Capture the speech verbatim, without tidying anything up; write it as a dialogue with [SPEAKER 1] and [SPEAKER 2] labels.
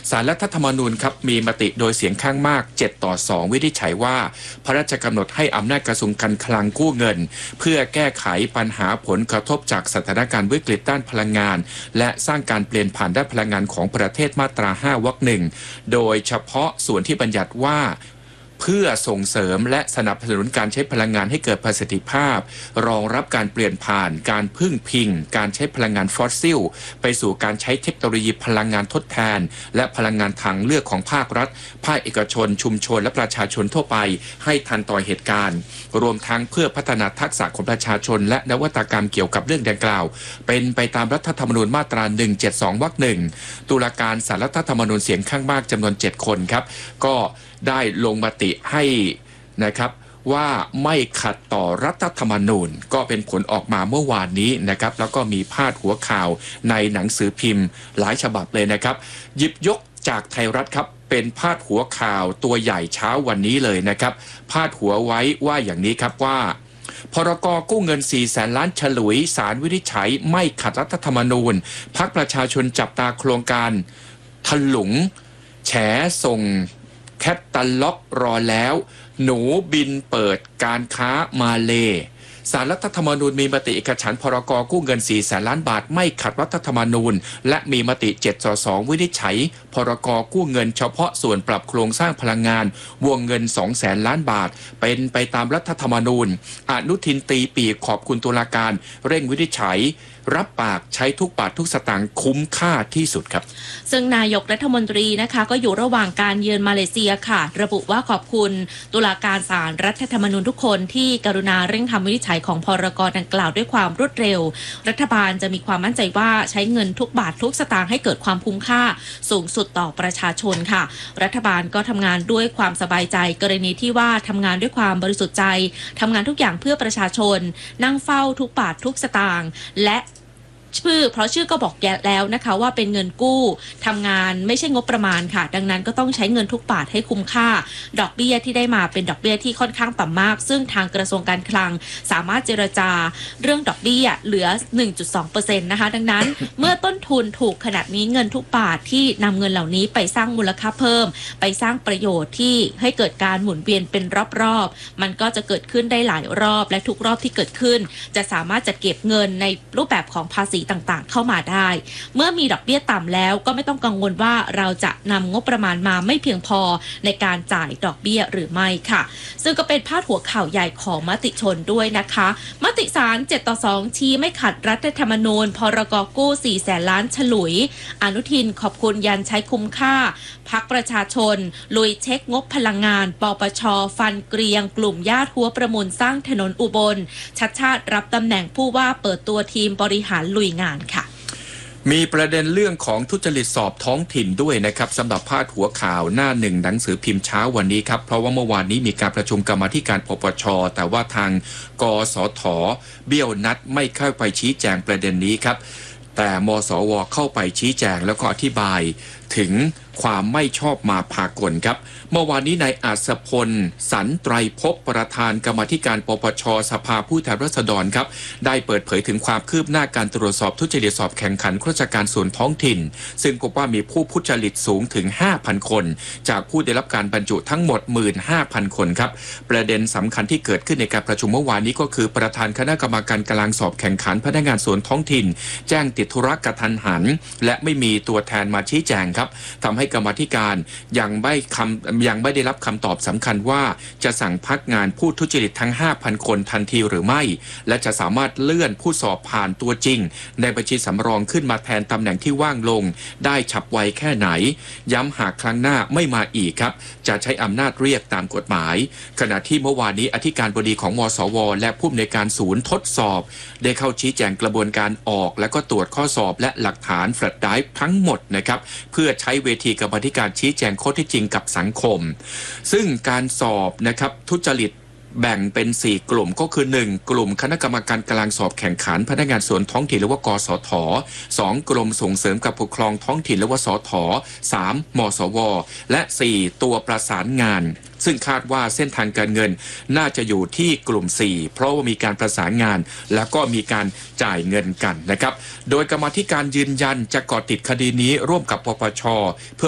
[SPEAKER 1] ศาลรัฐธรรมนูญครับมีมติโดยเสียงข้างมากเจ็ดต่อสองวินิจฉัยว่าพระราชกำหนดให้อำนาจกระทรวงการคลังกู้เงินเพื่อแก้ไขปัญหาผลกระทบจากสถานการณ์วิกฤตด้านพลังงานและสร้างการเปลี่ยนผ่านด้านพลังงานของประเทศมาตราห้าวรรคหนึ่งโดยเฉพาะส่วนที่บัญญัติว่าเพื่อส่งเสริมและสนับสนุนการใช้พลังงานให้เกิดประสิทธิภาพรองรับการเปลี่ยนผ่านการพึ่งพิงการใช้พลังงานฟอสซิลไปสู่การใช้เทคโนโลยีพลังงานทดแทนและพลังงานทางเลือกของภาครัฐภาคเอกชนชุมชนและประชาชนทั่วไปให้ทันต่อเหตุการณ์รวมทั้งเพื่อพัฒนาทักษะของประชาชนและนวัตกรรมเกี่ยวกับเรื่องดังกล่าวเป็นไปตามรัฐธรรมนูญมาตราหนึ่งเจ็ดสองวรรคหนึ่งตุลาการศาลรัฐธรรมนูญเสียงข้างมากจำนวนเจ็ดคนครับก็ได้ลงมติให้นะครับว่าไม่ขัดต่อรัฐธรรมนูญก็เป็นผลออกมาเมื่อวานนี้นะครับแล้วก็มีพาดหัวข่าวในหนังสือพิมพ์หลายฉบับเลยนะครับหยิบยกจากไทยรัฐครับเป็นพาดหัวข่าวตัวใหญ่เช้าวันนี้เลยนะครับพาดหัวไว้ว่าอย่างนี้ครับว่าพรก.กู้เงินสี่แสนล้านฉลุยศาลวินิจฉัยไม่ขัดรัฐธรรมนูญพรรคประชาชนจับตาโครงการถลุงแฉส่งแคตตาล็อกรอแล้วหนูบินเปิดการค้ามาเลศาลรัฐธรรมนูญมีมติเอกฉันท์พรก.กู้เงินสี่แสนล้านบาทไม่ขัดรัฐธรรมนูญและมีมติเจ็ดต่อสองวินิจฉัยพรก.กู้เงินเฉพาะส่วนปรับโครงสร้างพลังงานวงเงินสองแสนล้านบาทเป็นไปตามรัฐธรรมนูญอนุทินตีปีกขอบคุณตุลาการเร่งวินิจฉัยรับปากใช้ทุกบาททุกสตางค์คุ้มค่าที่สุดครับ
[SPEAKER 2] ซึ่งนายกรัฐมนตรีนะคะก็อยู่ระหว่างการเยือนมาเลเซียค่ะระบุว่าขอบคุณตุลาการศาลรัฐธรรมนูญทุกคนที่กรุณาเร่งทำวินิจฉัยของพรกดังกล่าวด้วยความรวดเร็วรัฐบาลจะมีความมั่นใจว่าใช้เงินทุกบาททุกสตางค์ให้เกิดความคุ้มค่าสูงสุดต่อประชาชนค่ะรัฐบาลก็ทำงานด้วยความสบายใจกรณีที่ว่าทำงานด้วยความบริสุทธิ์ใจทำงานทุกอย่างเพื่อประชาชนนั่งเฝ้าทุกบาททุกสตางค์และชื่อเพราะชื่อก็บอกแกแล้วนะคะว่าเป็นเงินกู้ทำงานไม่ใช่งบประมาณค่ะดังนั้นก็ต้องใช้เงินทุกบาทให้คุ้มค่าดอกเบี้ยที่ได้มาเป็นดอกเบี้ยที่ค่อนข้างต่ำมากซึ่งทางกระทรวงการคลังสามารถเจรจาเรื่องดอกเบี้ยเหลือ หนึ่งจุดสองเปอร์เซ็นต์ นะคะดังนั้น เมื่อต้นทุนถูกขนาดนี้เงินทุกบาทที่นำเงินเหล่านี้ไปสร้างมูลค่าเพิ่มไปสร้างประโยชน์ที่ให้เกิดการหมุนเวียนเป็นรอบๆมันก็จะเกิดขึ้นได้หลายรอบและทุกรอบที่เกิดขึ้นจะสามารถจัดเก็บเงินในรูปแบบของภาษีต่างๆเข้ามาได้เมื่อมีดอกเบี้ยต่ำแล้วก็ไม่ต้องกังวลว่าเราจะนำงบประมาณมาไม่เพียงพอในการจ่ายดอกเบี้ยหรือไม่ค่ะซึ่งก็เป็นพาดหัวข่าวใหญ่ของมติชนด้วยนะคะมติศาลเจ็ดต่อสองชี้ไม่ขัดรัฐธรรมนูญพรก.กู้สี่แสนล้านฉลุยอนุทินขอบคุณยันใช้คุ้มค่าพรรคประชาชนลุยเช็คงบพลังงานปปช.ฟันเกรียงกลุ่มญาติหัวประมูลสร้างถนนอุบลชัดชาติรับตำแหน่งผู้ว่าเปิดตัวทีมบริหารลุยงานค่ะ
[SPEAKER 1] มีประเด็นเรื่องของทุจริตสอบท้องถิ่นด้วยนะครับสำหรับพาดหัวข่าวหน้าหนึ่งหนังสือพิมพ์เช้าวันนี้ครับเพราะว่าเมื่อวานนี้มีการประชุมกรรมาธิการปปช.แต่ว่าทางกสท.เบี้ยวนัดไม่เข้าไปชี้แจงประเด็นนี้ครับแต่มสว.เข้าไปชี้แจงแล้วก็อธิบายถึงความไม่ชอบมาพากลครับเมื่อวานนี้นายอัศพลสันไตรภพประธานกรรมาธิการปปช.สภาผู้แทนราษฎรครับได้เปิดเผยถึงความคืบหน้าการตรวจสอบทุจริตสอบแข่งขันข้าราชการส่วนท้องถิ่นซึ่งพบว่ามีผู้ทุจริตสูงถึง ห้าพัน คนจากผู้ได้รับการบรรจุทั้งหมด หนึ่งหมื่นห้าพัน คนครับประเด็นสำคัญที่เกิดขึ้นในการประชุมเมื่อวานนี้ก็คือประธานคณะกรรมการกลางสอบแข่งขันพนักงานส่วนท้องถิ่นแจ้งติดธุระกระทันหันและไม่มีตัวแทนมาชี้แจงครับทำให้กรรมาธิการยังไม่คำยังไม่ได้รับคำตอบสำคัญว่าจะสั่งพักงานผู้ทุจริตทั้ง ห้าพัน คนทันทีหรือไม่และจะสามารถเลื่อนผู้สอบผ่านตัวจริงในบัญชีสำรองขึ้นมาแทนตำแหน่งที่ว่างลงได้ฉับไวแค่ไหนย้ำหากครั้งหน้าไม่มาอีกครับจะใช้อำนาจเรียกตามกฎหมายขณะที่เมื่อวานนี้อธิการบดีของมสว.และผู้อำนวยการศูนย์ทดสอบได้เข้าชี้แจงกระบวนการออกและก็ตรวจข้อสอบและหลักฐานแฟลชไดรฟ์ทั้งหมดนะครับเพื่อใช้เวทีกรรมาธิการชี้แจงข้อเท็จจริงกับสังคมซึ่งการสอบนะครับทุจริตแบ่งเป็นสี่กลุ่มก็คือหนึ่งกลุ่มคณะกรรมการกลางสอบแข่งขันพนักงานส่วนท้องถิ่นหรือว่ากสทสองกรมส่งเสริมการปกครองท้องถิ่นหรือว่าสทสามมสวและสี่ตัวประสานงานซึ่งคาดว่าเส้นทางการเงินน่าจะอยู่ที่กลุ่มสี่เพราะว่ามีการประสานงานแล้วก็มีการจ่ายเงินกันนะครับโดยกรรมาธิการยืนยันจะเกาะติดคดีนี้ร่วมกับปปชเพื่อ